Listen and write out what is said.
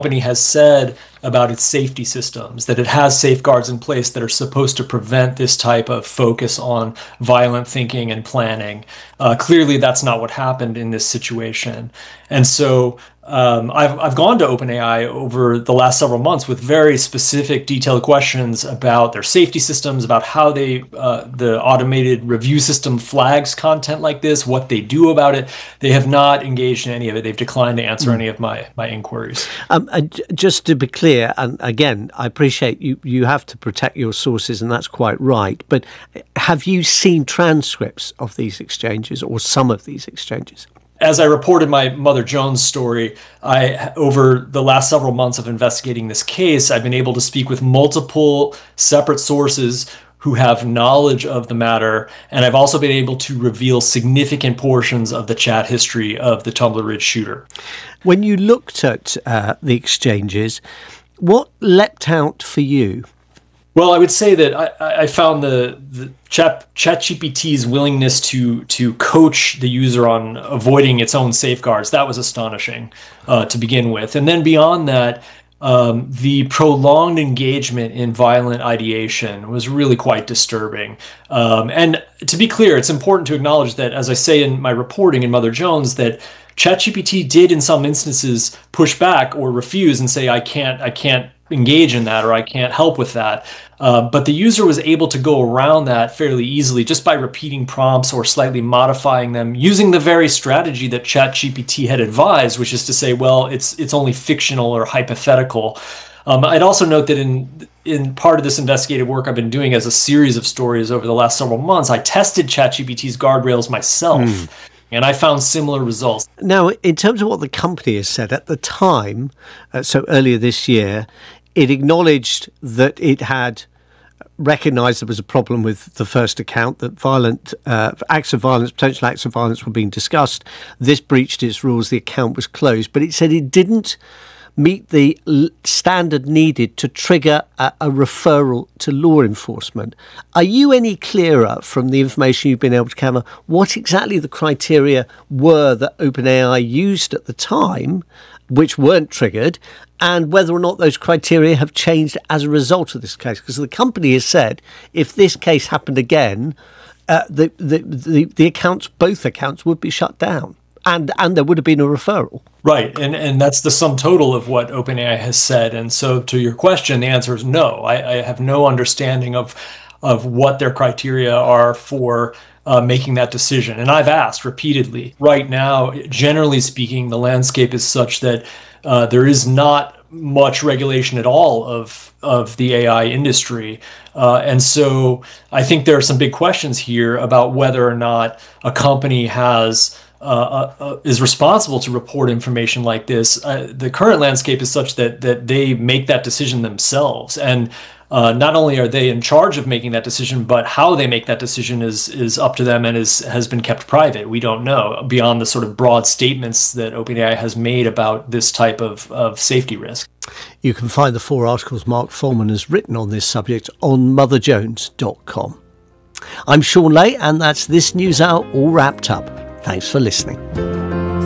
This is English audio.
company has said about its safety systems, that it has safeguards in place that are supposed to prevent this type of focus on violent thinking and planning. Clearly, that's not what happened in this situation. And so I've gone to OpenAI over the last several months with very specific, detailed questions about their safety systems, about how the automated review system flags content like this, what they do about it. They have not engaged in any of it. They've declined to answer any of my inquiries. Just to be clear, and again, I appreciate you have to protect your sources, and that's quite right. But have you seen transcripts of these exchanges or some of these exchanges? As I reported my Mother Jones story, over the last several months of investigating this case, I've been able to speak with multiple separate sources who have knowledge of the matter, and I've also been able to reveal significant portions of the chat history of the Tumbler Ridge shooter. When you looked at the exchanges, what leapt out for you? Well, I would say that I found the ChatGPT's willingness to coach the user on avoiding its own safeguards. That was astonishing to begin with. And then beyond that, the prolonged engagement in violent ideation was really quite disturbing. And to be clear, it's important to acknowledge that, as I say in my reporting in Mother Jones, that ChatGPT did in some instances push back or refuse and say, I can't engage in that, or I can't help with that. But the user was able to go around that fairly easily just by repeating prompts or slightly modifying them using the very strategy that ChatGPT had advised, which is to say, well, it's only fictional or hypothetical. I'd also note that in part of this investigative work I've been doing as a series of stories over the last several months, I tested ChatGPT's guardrails myself. And I found similar results. Now, in terms of what the company has said at the time, so earlier this year, it acknowledged that it had recognised there was a problem with the first account, that violent acts of violence, potential acts of violence were being discussed. This breached its rules. The account was closed. But it said it didn't meet the standard needed to trigger a referral to law enforcement. Are you any clearer from the information you've been able to gather what exactly the criteria were that OpenAI used at the time, which weren't triggered, and whether or not those criteria have changed as a result of this case? Because the company has said if this case happened again, the accounts, both accounts, would be shut down. And there would have been a referral. Right. And that's the sum total of what OpenAI has said. And so to your question, the answer is no. I have no understanding of what their criteria are for making that decision. And I've asked repeatedly. Right now, generally speaking, the landscape is such that there is not much regulation at all of the AI industry. And so I think there are some big questions here about whether or not a company is responsible to report information like this. The current landscape is such that they make that decision themselves. And not only are they in charge of making that decision, but how they make that decision is up to them and has been kept private. We don't know beyond the sort of broad statements that OpenAI has made about this type of safety risk. You can find the 4 articles Mark Foreman has written on this subject on motherjones.com. I'm Sean Lay, and that's this news hour all wrapped up. Thanks for listening.